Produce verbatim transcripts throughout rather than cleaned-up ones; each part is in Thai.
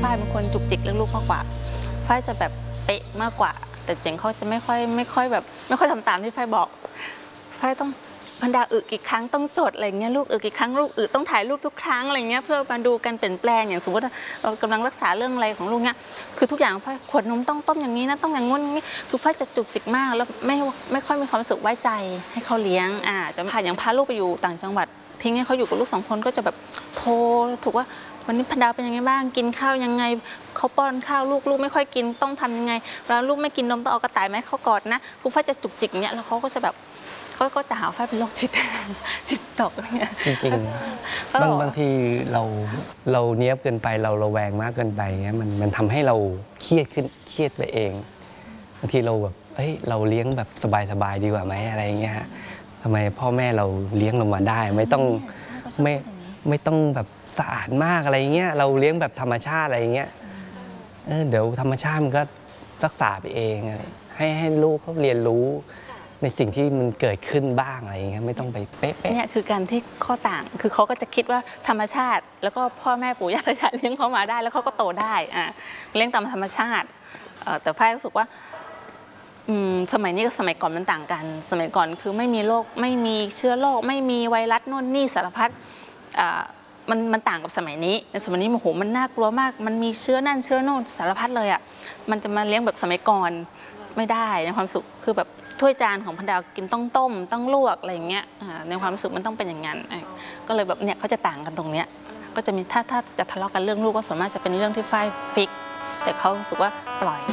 ฝ้ายเป็นคนจุกจิกเรื่องลูกมากกว่าฝ้ายจะแบบเป๊ะมากกว่าแต่เจ๋งเขาจะไม่ค่อยไม่ค่อยแบบไม่ค่อยทำตามที่ฝ้ายบอกฝ้ายต้องบรรดาอึกี่ครั้งต้องจดอะไรเงี้ยลูกอึกี่ครั้งลูกอึต้องถ่ายรูปทุกครั้งอะไรเงี้ยเพื่อมาดูการเปลี่ยนแปลงอย่างสมมติเรากำลังรักษาเรื่องอะไรของลูกเนี้ยคือทุกอย่างฝ้ายขวดนมต้องต้มอย่างนี้นะต้องอย่างงู้นอย่างนี้คือฝ้ายจะจุกจิกมากแล้วไม่ไม่ค่อยมีความรู้สึกไว้ใจให้เขาเลี้ยงอ่าจะพาอย่างพาลูกไปอยู่ต่างจังหวัดทิ้งให้เขาอยู่กับลูกสองคนก็จะแบบโทรถูกว่าวันนี้พันดาวเป็นยังไงบ้างกินข้าวยังไงเขาป้อนข้าวลูกลูกไม่ค่อยกินต้องทำยังไงแล้วลูกไม่กินนมต้องเอากระต่ายไหมเขากอดนะครูฝ้ายจะจุกจิกอย่างเงี้ยแล้วเขาก็จะแบบเขาก็จะหาฝ้ายเป็นโรคจิตจิตตกอะไรเงี้ยจริงๆบางบางทีเราเราเนี้ยบเกินไปเราระแวงมากเกินไปเงี้ยมันมันทำให้เราเครียดขึ้นเครียดไปเองบางทีเราแบบเฮ้ยเราเลี้ยงแบบสบายๆดีกว่าไหมอะไรเงี้ยทำไมพ่อแม่เราเลี้ยงเรามาได้ไม่ต้องไม่ไม่ต้องแบบสะอาดมากอะไรเงี้ยเราเลี้ยงแบบธรรมชาติอะไรเงี้ยเออเดี๋ยวธรรมชาติมันก็รักษาไปเองอะไรให้ให้ลูกเขาเรียนรู้ในสิ่งที่มันเกิดขึ้นบ้างอะไรอย่างเงี้ยไม่ต้องไปเป๊ะๆเนี่ยคือการที่ข้อต่างคือเขาก็จะคิดว่าธรรมชาติแล้วก็พ่อแม่ปู่ย่าตายายเลี้ยงเขามาได้แล้วเขาก็โตได้อ่ะเลี้ยงตามธรรมชาติแต่ฝ้ายรู้สึกว่าสมัยนี้กับสมัยก่อนมันต่างกันสมัยก่อนคือไม่มีโรคไม่มีเชื้อโรคไม่มีไวรัสโน่นนี่สารพัดมันมันต่างกับสมัยนี้ในสมัยนี้โอ้โหมันน่ากลัวมากมันมีเชื้อนั่นเชื้อโน่นสารพัดเลยอ่ะมันจะมาเลี้ยงแบบสมัยก่อนไม่ได้ในความสุขคือแบบถ้วยจานของพันดาวกินต้องต้มต้องลวกอะไรอย่างเงี้ยในความรู้สึกมันต้องเป็นอย่างนั้นก็เลยแบบเนี่ยเขาจะต่างกันตรงเนี้ยก็จะมีถ้าถ้าจะทะเลาะกันเรื่องลูกก็ส่วนมากจะเป็นเรื่องที่ฝ้ายฟิกแต่เขารู้สึกว่าปล่อย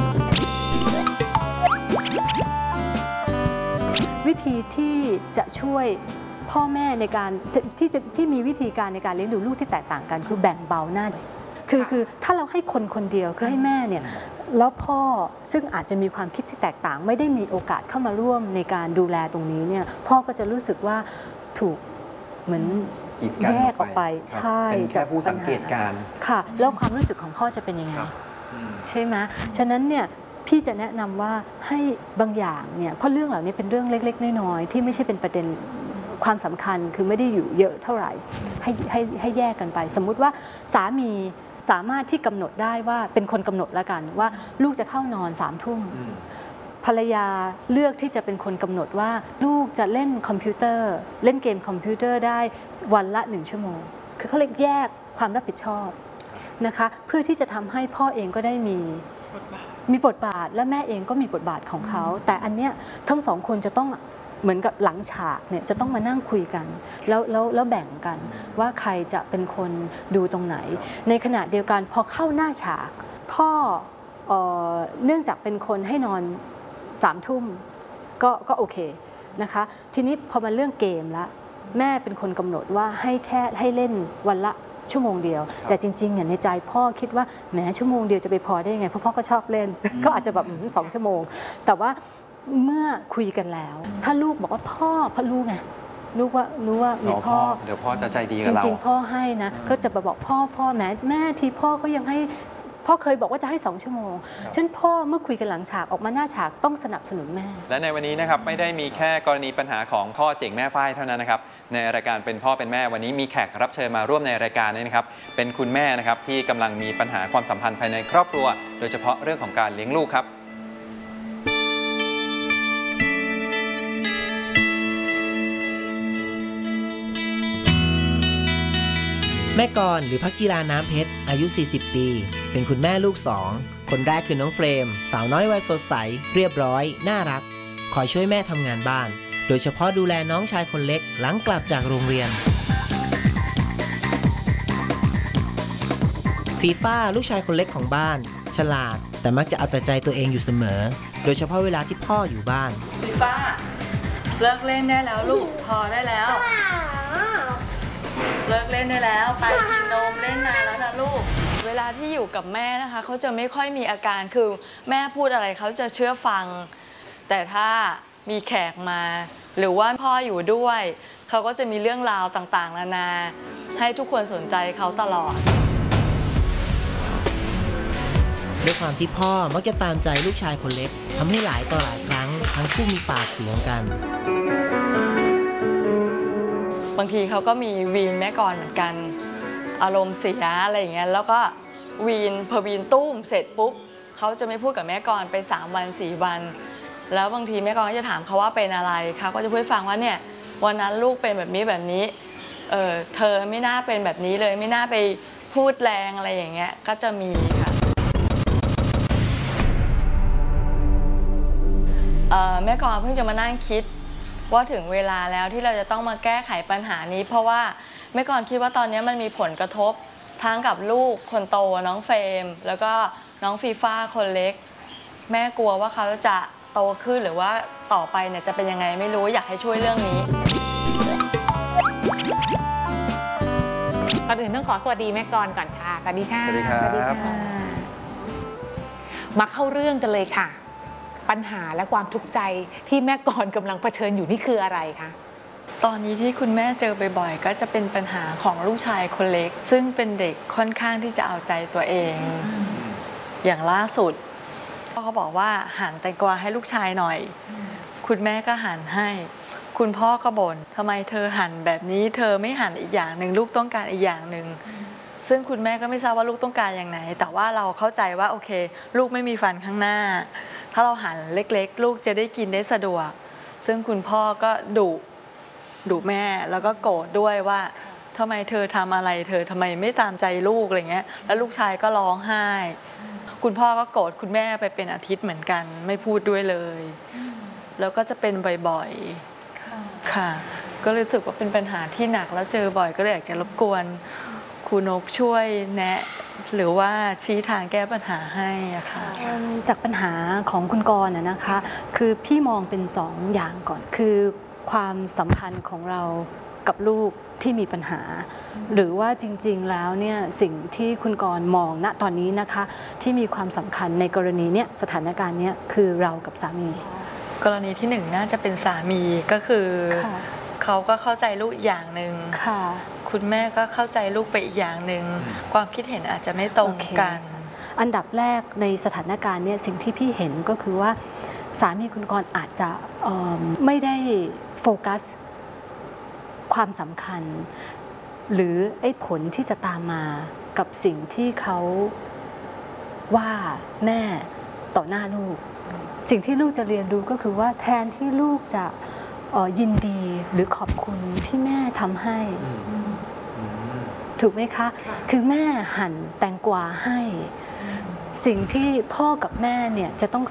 วิธีที่จะช่วยพ่อแม่ในการที่จะที่มีวิธีการในการเลี้ยงดูลูกที่แตกต่างกันคือแบ่งเบาหน้าคือคือถ้าเราให้คนคนเดียวคือให้แม่เนี่ยแล้วพ่อซึ่งอาจจะมีความคิดที่แตกต่างไม่ได้มีโอกาสเข้ามาร่วมในการดูแลตรงนี้เนี่ยพ่อก็จะรู้สึกว่าถูกเหมือนแยกออกไปใช่เป็นแค่ผู้สังเกตการค่ะแล้วความรู้สึกของพ่อจะเป็นยังไงใช่ไหมฉะนั้นเนี่ยพี่จะแนะนำว่าให้บางอย่างเนี่ยเพราะเรื่องเหล่านี้เป็นเรื่องเล็กๆน้อยๆที่ไม่ใช่เป็นประเด็นความสำคัญคือไม่ได้อยู่เยอะเท่าไหร่ให้ให้ให้แยกกันไปสมมุติว่าสามีสามารถที่กำหนดได้ว่าเป็นคนกำหนดแล้วกันว่าลูกจะเข้านอนสามทุ่มภรรยาเลือกที่จะเป็นคนกำหนดว่าลูกจะเล่นคอมพิวเตอร์เล่นเกมคอมพิวเตอร์ได้วันละหนึ่งชั่วโมงคือเขาเรียกแยกความรับผิดชอบนะคะเพื่อที่จะทำให้พ่อเองก็ได้มีมีบทบาทและแม่เองก็มีบทบาทของเขาแต่อันเนี้ยทั้งสองคนจะต้องเหมือนกับหลังฉากเนี่ยจะต้องมานั่งคุยกันแล้วแล้วแล้วแบ่งกันว่าใครจะเป็นคนดูตรงไหนในขณะเดียวกันพอเข้าหน้าฉากพ่อเอ่อเนื่องจากเป็นคนให้นอนสามทุ่มก็ก็โอเคนะคะทีนี้พอมาเรื่องเกมละแม่เป็นคนกำหนดว่าให้แค่ให้เล่นวันละชั่วโมงเดียวแต่จริงๆอย่างในใจพ่อคิดว่าแหมชั่วโมงเดียวจะไปพอได้ยังไงเพราะพ่อก็ชอบเล่นก็อาจจะแบบสองชั่วโมงแต่ว่าเมื่อคุยกันแล้วถ้าลูกบอกว่าพ่อพ่อลูกไงลูกว่ารู้ว่ามีพ่อเดี๋ยวพ่อจะใจดีกับเราจริงๆพ่อให้นะก็จะบอกพ่อพ่อแม่แม่ทีพ่อก็ยังให้พ่อเคยบอกว่าจะให้สองชั่วโมงฉะนั้นพ่อเมื่อคุยกันหลังฉากออกมาหน้าฉากต้องสนับสนุนแม่และในวันนี้นะครับไม่ได้มีแค่กรณีปัญหาของพ่อเจ๋งแม่ฝ้ายเท่านั้นนะครับในรายการเป็นพ่อเป็นแม่วันนี้มีแขกรับเชิญมาร่วมในรายการนี้นะครับเป็นคุณแม่นะครับที่กำลังมีปัญหาความสัมพันธ์ภายในครอบครัวโดยเฉพาะเรื่องของการเลี้ยงลูกครับแม่กรหรือพักจิราน้ำเพชรอายุสี่สิบปีเป็นคุณแม่ลูกสองคนแรกคือน้องเฟรมสาวน้อยวัยสดใสเรียบร้อยน่ารักคอยช่วยแม่ทำงานบ้านโดยเฉพาะดูแลน้องชายคนเล็กหลังกลับจากโรงเรียนฟีฟ่าลูกชายคนเล็กของบ้านฉลาดแต่มักจะเอาแต่ใจตัวเองอยู่เสมอโดยเฉพาะเวลาที่พ่ออยู่บ้านฟีฟ่าเลิกเล่นได้แล้วลูกพอได้แล้วเลิกเล่นได้แล้วไปกินนมเล่นนานแล้วนะลูกเวลาที่อยู่กับแม่นะคะเขาจะไม่ค่อยมีอาการคือแม่พูดอะไรเขาจะเชื่อฟังแต่ถ้ามีแขกมาหรือว่าพ่ออยู่ด้วยเขาก็จะมีเรื่องราวต่างๆนานาให้ทุกคนสนใจเขาตลอดด้วยความที่พ่อมักจะตามใจลูกชายคนเล็กทำให้หลายต่อหลายครั้งทั้งคู่มีปากเสียงกันบางทีเขาก็มีวีนแม่ก่อนเหมือนกันอารมณ์เสียอะไรอย่างเงี้ยแล้วก็วีนพอวีนตุ้มเสร็จปุ๊บเขาจะไม่พูดกับแม่กรไปสามวันสี่วันแล้วบางทีแม่กรก็จะถามเขาว่าเป็นอะไรเขาก็จะพูดให้ฟังว่าเนี่ยวันนั้นลูกเป็นแบบนี้แบบนี้เออเธอไม่น่าเป็นแบบนี้เลยไม่น่าไปพูดแรงอะไรอย่างเงี้ยก็จะมีค่ะแม่กรเพิ่งจะมานั่งคิดว่าถึงเวลาแล้วที่เราจะต้องมาแก้ไขปัญหานี้เพราะว่าแม่กรคิดว่าตอนนี้มันมีผลกระทบทั้งกับลูกคนโตน้องเฟรมแล้วก็น้องฟีฟ่าคนเล็กแม่กลัวว่าเขาจะโตขึ้นหรือว่าต่อไปเนี่ยจะเป็นยังไงไม่รู้อยากให้ช่วยเรื่องนี้ก่อนอื่นต้องขอสวัสดีแม่กรก่อนค่ะสวัสดีค่ะสวัสดีครับมาเข้าเรื่องกันเลยค่ะปัญหาและความทุกข์ใจที่แม่กรกำลังเผชิญอยู่นี่คืออะไรคะตอนนี้ที่คุณแม่เจอบ่อยๆก็จะเป็นปัญหาของลูกชายคนเล็กซึ่งเป็นเด็กค่อนข้างที่จะเอาใจตัวเองอย่างล่าสุดพ่อเขาบอกว่าหั่นแตงกวาให้ลูกชายหน่อยคุณแม่ก็หั่นให้คุณพ่อก็บ่นทำไมเธอหั่นแบบนี้เธอไม่หั่นอีกอย่างหนึ่งลูกต้องการอีกอย่างหนึ่งซึ่งคุณแม่ก็ไม่ทราบว่าลูกต้องการอย่างไหนแต่ว่าเราเข้าใจว่าโอเคลูกไม่มีฟันข้างหน้าถ้าเราหั่นเล็กๆลูกจะได้กินได้สะดวกซึ่งคุณพ่อก็ดุดุแม่แล้วก็โกรธด้วยว่าทำไมเธอทำอะไรเธอทำไมไม่ตามใจลูกอะไรเงี้ยแล้วลูกชายก็ร้องไห้คุณพ่อก็โกรธคุณแม่ไปเป็นอาทิตย์เหมือนกันไม่พูดด้วยเลยแล้วก็จะเป็นบ่อยๆค่ะก็เลยรู้สึกว่าเป็นปัญหาที่หนักแล้วเจอบ่อยก็เลยอยากจะรบกวนครูนกช่วยแนะหรือว่าชี้ทางแก้ปัญหาให้อะค่ะจากปัญหาของคุณกรณ์นะคะคือพี่มองเป็นสองอย่างก่อนคือความสัมพันธ์ของเรากับลูกที่มีปัญหาหรือว่าจริงๆแล้วเนี่ยสิ่งที่คุณกรณ์มองณตอนนี้นะคะที่มีความสำคัญในกรณีเนี้ยสถานการณ์เนี้ยคือเรากับสามีกรณีที่หนึ่งน่าจะเป็นสามีก็คือเขาก็เข้าใจลูกอีกอย่างหนึ่งคุณแม่ก็เข้าใจลูกไปอีกอย่างหนึ่งความคิดเห็นอาจจะไม่ตรงกันอันดับแรกในสถานการณ์เนี่ยสิ่งที่พี่เห็นก็คือว่าสามีคุณกรณ์อาจจะไม่ได้โฟกัสความสำคัญหรือไอ้ผลที่จะตามมากับสิ่งที่เขาว่าแม่ต่อหน้าลูกสิ่งที่ลูกจะเรียนรู้ก็คือว่าแทนที่ลูกจะยินดีหรือขอบคุณที่แม่ทำให้ถูกไหมคะคือแม่หั่นแตงกวาให้สิ่งที่พ่อกับแม่เนี่ยจะต้อง